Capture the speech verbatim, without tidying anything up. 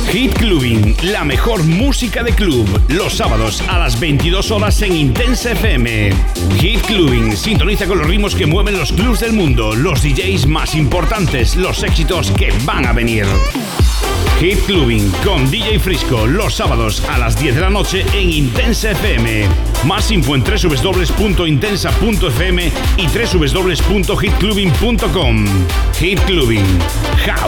Hit Clubbing, la mejor música de club, los sábados a las veintidós horas en Intensa F M. Hit Clubbing, sintoniza con los ritmos que mueven los clubs del mundo, los D Js más importantes, los éxitos que van a venir. Hit Clubbing con D J Frisco, los sábados a las diez de la noche en Intensa F M. Más info en doble u doble u doble u punto intensa punto f m y doble u doble u doble u punto hit clubbing punto com. Hit Clubbing, House